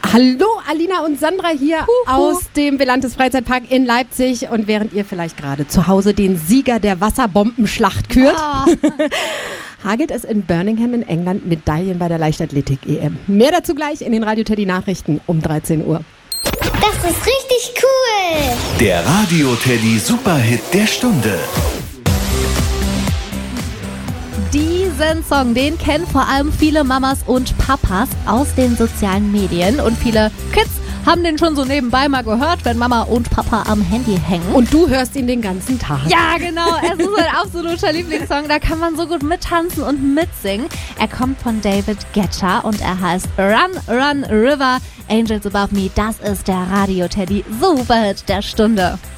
Hallo, Alina und Sandra hier aus dem Belantes Freizeitpark in Leipzig. Und während ihr vielleicht gerade zu Hause den Sieger der Wasserbombenschlacht kürt, hagelt es in Birmingham in England Medaillen bei der Leichtathletik-EM. Mehr dazu gleich in den Radio Teddy Nachrichten um 13 Uhr. Das ist richtig cool. Der Radio Teddy Superhit der Stunde. Diesen Song, den kennen vor allem viele Mamas und Papas aus den sozialen Medien. Und viele Kids haben den schon so nebenbei mal gehört, wenn Mama und Papa am Handy hängen. Und du hörst ihn den ganzen Tag. Ja, genau. Es ist ein absoluter Lieblingssong. Da kann man so gut mittanzen und mitsingen. Er kommt von David Guetta und er heißt Run, Run, River, Angels Above Me. Das ist der Radio Teddy Superhit der Stunde.